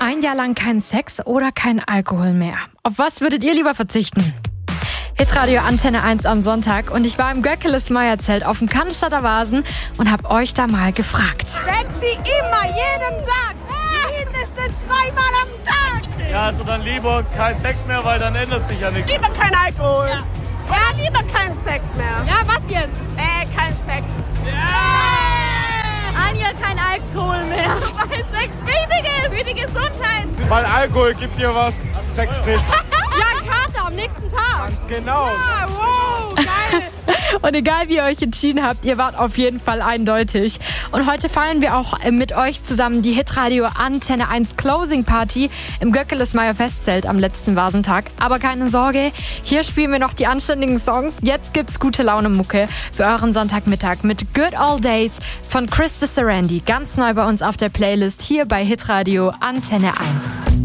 Ein Jahr lang kein Sex oder kein Alkohol mehr. Auf was würdet ihr lieber verzichten? Hitradio Antenne 1 am Sonntag und ich war im Göckeles-Meyer-Zelt auf dem Cannstatter Vasen und hab euch da mal gefragt. Sexy immer, jeden Tag, mindestens 2-mal am Tag. Ja, also dann lieber kein Sex mehr, weil dann ändert sich ja nichts. Lieber kein Alkohol. Ja, lieber kein Sex mehr. Ja, was jetzt? Kein Sex. Ein Jahr kein Alkohol mehr. Weil Sex wichtig ist, für die Gesundheit. Weil Alkohol gibt dir was, Sex nicht. Ja, ein Kater am nächsten Tag. Genau. Ah, wow, geil. Und egal wie ihr euch entschieden habt, ihr wart auf jeden Fall eindeutig. Und heute feiern wir auch mit euch zusammen die Hitradio Antenne 1 Closing Party im Göckeles-Meyer Festzelt am letzten Vasentag. Aber keine Sorge, hier spielen wir noch die anständigen Songs. Jetzt gibt's gute Laune-Mucke für euren Sonntagmittag mit Good Old Days von Chris Sarandon. Ganz neu bei uns auf der Playlist hier bei Hitradio Antenne 1.